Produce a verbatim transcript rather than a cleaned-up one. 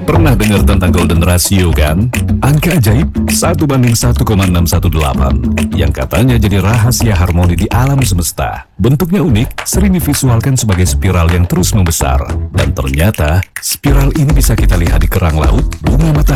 Pernah dengar tentang golden ratio kan? Angka ajaib satu banding satu koma enam satu delapan yang katanya jadi rahasia harmoni di alam semesta. Bentuknya unik, sering divisualkan sebagai spiral yang terus membesar. Dan ternyata spiral ini bisa kita lihat di kerang laut, bunga matahari,